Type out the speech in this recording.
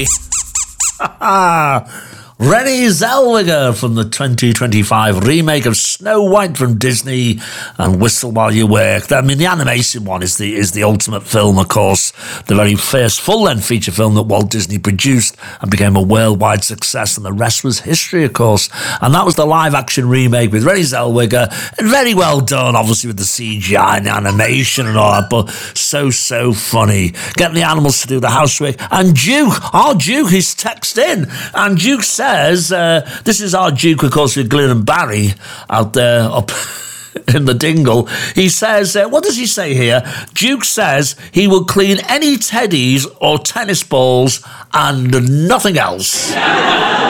Disney. Renée Zellweger from the 2025 remake of Snow White from Disney and Whistle While You Work. I mean, the animation one is the ultimate film, of course. The very first full-length feature film that Walt Disney produced and became a worldwide success, and the rest was history, of course. And that was the live-action remake with Renée Zellweger, and very well done, obviously, with the CGI and the animation and all that, but so funny. Getting the animals to do the housework. And Duke, our Duke, he's texted in, and Duke says, this is our Duke, of course, with Glyn and Barry out there up in the dingle. He says, what does he say here? Duke says he will clean any teddies or tennis balls and nothing else.